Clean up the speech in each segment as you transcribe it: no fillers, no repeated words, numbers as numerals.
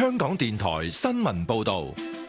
香港電台新聞報道。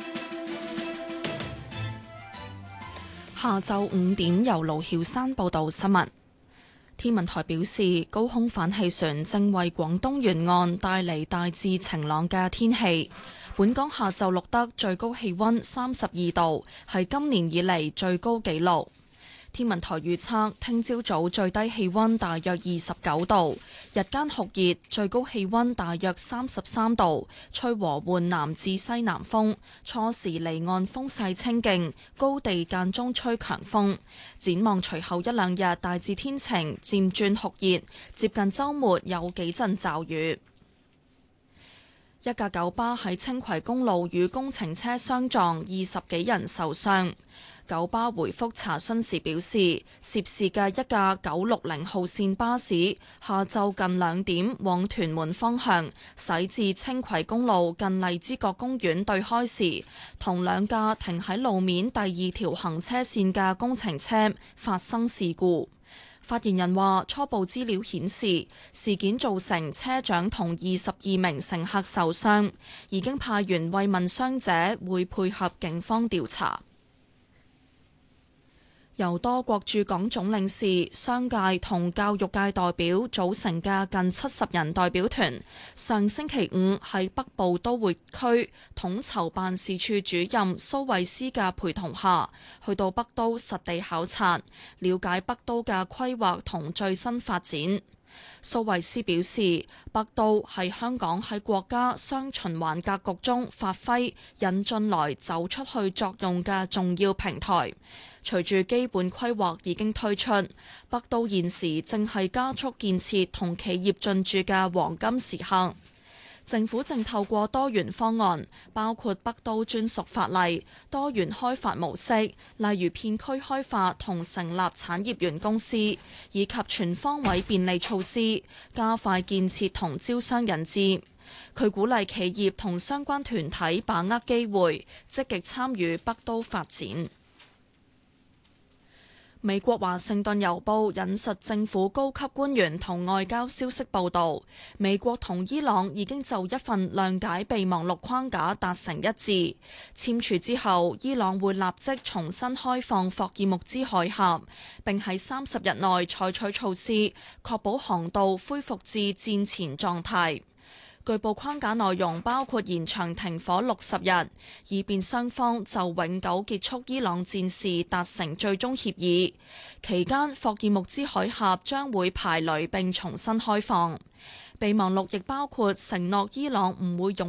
下晝5點，由盧曉山報道新聞。天文台表示，高空反氣旋正為廣東沿岸帶嚟大致晴朗嘅天氣。本港下晝錄得最高氣溫32度，係今年以嚟最高紀錄。天文台預測，聽朝早最低氣溫大約29度，日間酷熱，最高氣溫大約33度，吹和緩南至西南風，初時離岸風勢清勁，高地間中吹強風。展望隨後一兩日大致天晴，漸轉酷熱，接近週末有幾陣驟雨。一架九巴喺青葵公路與工程車相撞，20幾人受傷。九巴回覆查詢時表示，涉事嘅一架960號線巴士下晝近2點往屯門方向駛至青葵公路近荔枝角公園對開時，同兩架停喺路面第2條行車線嘅工程車發生事故。發言人話，初步資料顯示，事件造成車長同22名乘客受傷，已經派員慰問傷者，會配合警方調查。由多國駐港總領事、商界同教育界代表組成嘅近70人代表團，上星期五喺北部都會區統籌辦事處主任蘇慧斯嘅陪同下，去到北都實地考察，了解北都嘅規劃同最新發展。蘇慧斯表示，北都係香港喺國家雙循環格局中發揮引進來走出去作用嘅重要平台。隨住基本規劃已經推出，北都現時正係加速建設同企業進駐嘅黃金時刻。政府正透過多元方案，包括北都專屬法例、多元開發模式，例如片區開發同成立產業園公司，以及全方位便利措施，加快建設同招商引資。佢鼓勵企業同相關團體把握機會，積極參與北都發展。美國華盛頓郵報引述政府高級官員同外交消息報道，美國同伊朗已經就一份諒解備忘錄框架達成一致。簽署之後，伊朗會立即重新開放霍爾木茲海峽，並喺30日內採取措施，確保航道恢復至戰前狀態。據報框架內容包括延長停火60日，以便雙方就永久結束伊朗戰事達成最終協議。期間，霍爾木茲海峽將會排雷並重新開放。備忘錄亦包括承諾伊朗唔會容